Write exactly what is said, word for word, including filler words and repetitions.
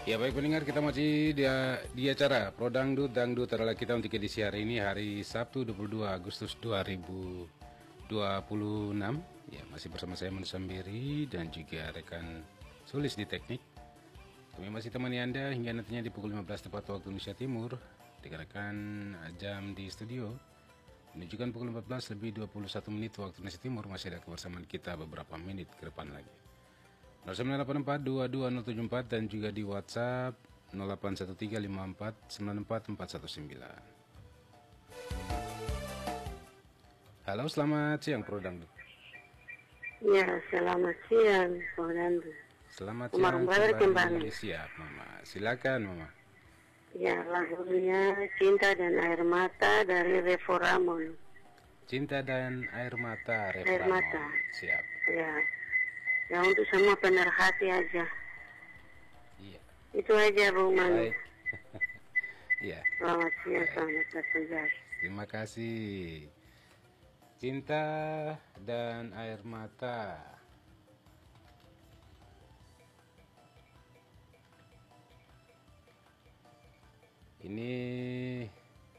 Ya baik pendengar, kita masih di, di acara Pro Dangdut Dangdut adalah kita untuk edisi hari ini, hari Sabtu dua puluh dua Agustus dua ribu dua puluh enam. Ya, masih bersama saya Manu Sambiri dan juga rekan Sulis di teknik. Kami masih temani Anda hingga nantinya di pukul lima belas tepat waktu Indonesia Timur. Dikarenakan jam di studio menunjukkan pukul empat belas lebih dua puluh satu menit waktu Indonesia Timur. Masih ada kebersamaan kita beberapa menit ke depan lagi. nol sembilan delapan empat dua dua nol tujuh empat dan juga di WhatsApp nol delapan satu tiga lima empat sembilan empat empat satu sembilan. Halo, selamat siang Pro Dangdut. Ya, selamat siang Pro Dangdut. Selamat Umar siang Umar kembali. kembali. Siap Mama, silakan Mama. Ya, lagunya Cinta dan Air Mata dari Revo Ramon. Cinta dan Air Mata, Revo Air Ramon. Mata. Siap. Ya, ya untuk semua pemerhati aja. Iya. Itu aja Bung Manu. Baik. Iya. Selamat siang, Baik. selamat bertugas. Terima kasih. Cinta dan Air Mata. Ini